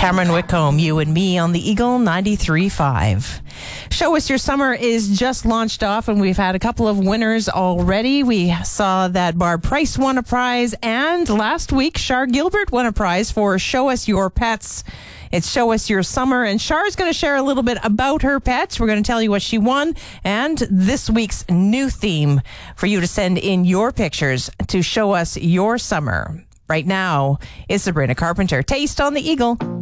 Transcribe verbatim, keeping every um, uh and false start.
Cameron Whitcomb, you and me on the Eagle ninety-three point five. Show Us Your Summer is just launched off, and we've had a couple of winners already. We saw that Barb Price won a prize, and last week, Shar Gilbert won a prize for Show Us Your Pets. It's Show Us Your Summer, and Char's going to share a little bit about her pets. We're going to tell you what she won, and this week's new theme for you to send in your pictures to Show Us Your Summer. Right now is Sabrina Carpenter. Taste on the Eagle.